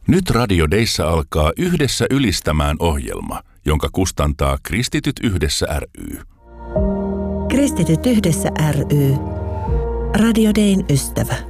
Nyt Radio Dayssä alkaa Yhdessä ylistämään ohjelma, jonka kustantaa Kristityt Yhdessä ry. Kristityt Yhdessä ry. Radio Dayn ystävä.